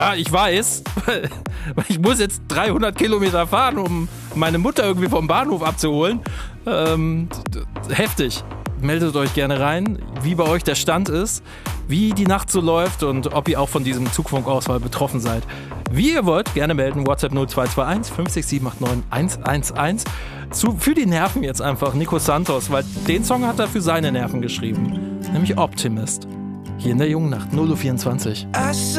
Ja, ich weiß. Ich muss jetzt 300 Kilometer fahren, um meine Mutter irgendwie vom Bahnhof abzuholen. Heftig. Meldet euch gerne rein, wie bei euch der Stand ist, wie die Nacht so läuft und ob ihr auch von diesem Zugfunkausfall betroffen seid. Wie ihr wollt, gerne melden. WhatsApp 0221 56789 111. Für die Nerven jetzt einfach Nico Santos, weil den Song hat er für seine Nerven geschrieben. Nämlich Optimist. Hier in der jungen Nacht, 0:24 Uhr.